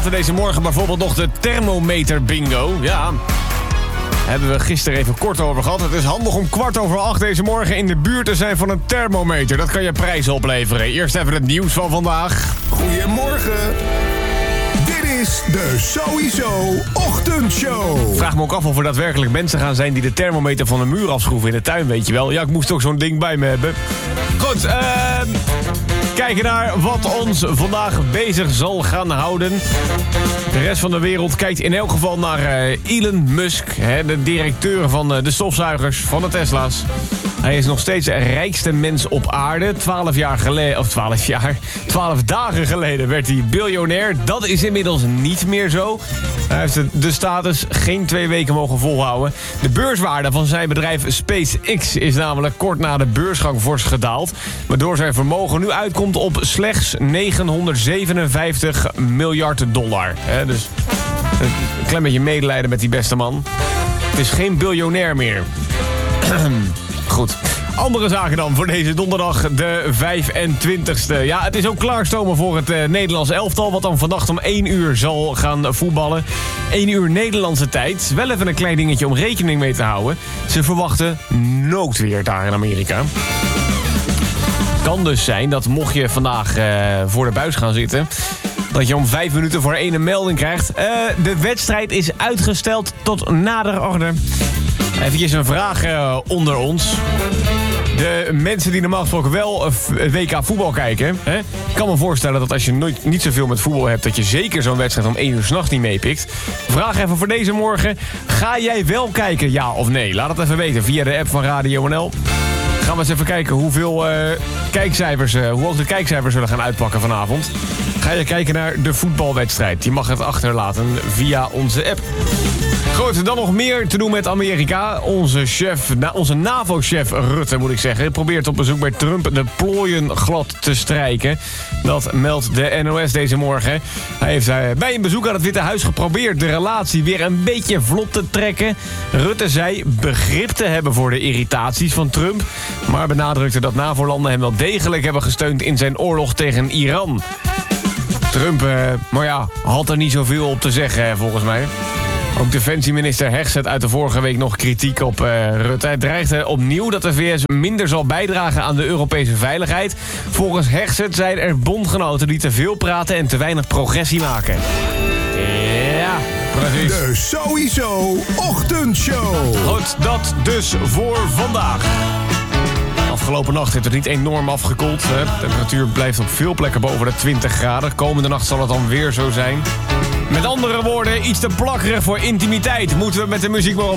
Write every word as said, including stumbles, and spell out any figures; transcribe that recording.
hadden deze morgen bijvoorbeeld nog de thermometer bingo. Ja, hebben we gisteren even kort over gehad. Het is handig om kwart over acht deze morgen in de buurt te zijn van een thermometer. Dat kan je prijzen opleveren. Eerst even het nieuws van vandaag. Goedemorgen. Dit is de Sowieso Ochtendshow. Vraag me ook af of er daadwerkelijk mensen gaan zijn die de thermometer van de muur afschroeven in de tuin, weet je wel. Ja, ik moest ook zo'n ding bij me hebben. Goed, eh... kijken naar wat ons vandaag bezig zal gaan houden. De rest van de wereld kijkt in elk geval naar uh, Elon Musk, hè, de directeur van uh, de stofzuigers van de Tesla's. Hij is nog steeds de rijkste mens op aarde. Twaalf jaar geleden, of twaalf jaar, twaalf dagen geleden werd hij biljonair. Dat is inmiddels niet meer zo. Hij heeft de status geen twee weken mogen volhouden. De beurswaarde van zijn bedrijf SpaceX is namelijk kort na de beursgang fors gedaald. Waardoor zijn vermogen nu uitkomt op slechts negenhonderdzevenenvijftig miljard dollar. He, dus een klein beetje medelijden met die beste man. Het is geen biljonair meer. Goed. Andere zaken dan voor deze donderdag, de vijfentwintigste. Ja, het is ook klaarstomen voor het uh, Nederlands elftal, wat dan vannacht om één uur zal gaan voetballen. één uur Nederlandse tijd. Wel even een klein dingetje om rekening mee te houden. Ze verwachten noodweer daar in Amerika. Kan dus zijn dat mocht je vandaag uh, voor de buis gaan zitten, dat je om vijf minuten voor één een melding krijgt. Uh, de wedstrijd is uitgesteld tot nader orde. Even een vraag uh, onder ons. De mensen die normaal gesproken wel het W K voetbal kijken. Hè? Ik kan me voorstellen dat als je nooit, niet zoveel met voetbal hebt, dat je zeker zo'n wedstrijd om één uur 's nachts niet meepikt. Vraag even voor deze morgen. Ga jij wel kijken, ja of nee? Laat het even weten via de app van Radio N L. Gaan we eens even kijken hoeveel uh, kijkcijfers, uh, hoe hoog de kijkcijfers zullen gaan uitpakken vanavond. Ga je kijken naar de voetbalwedstrijd. Je mag het achterlaten via onze app. Goed, dan nog meer te doen met Amerika. Onze chef, na, onze NAVO-chef Rutte, moet ik zeggen, probeert op bezoek bij Trump de plooien glad te strijken. Dat meldt de N O S deze morgen. Hij heeft uh, bij een bezoek aan het Witte Huis geprobeerd de relatie weer een beetje vlot te trekken. Rutte zei begrip te hebben voor de irritaties van Trump, maar benadrukte dat NAVO-landen hem wel degelijk hebben gesteund in zijn oorlog tegen Iran. Trump, uh, maar ja, had er niet zoveel op te zeggen, volgens mij. Ook defensieminister Hegseth uit de vorige week nog kritiek op uh, Rutte. Hij dreigde opnieuw dat de V S minder zal bijdragen aan de Europese veiligheid. Volgens Hegseth zijn er bondgenoten die te veel praten en te weinig progressie maken. Ja, precies. De Sowieso Ochtendshow. Goed, dat dus voor vandaag. Afgelopen nacht heeft het niet enorm afgekoeld. De temperatuur blijft op veel plekken boven de twintig graden. Komende nacht zal het dan weer zo zijn. Met andere woorden, iets te plakkerig voor intimiteit. Moeten we met de muziek maar op.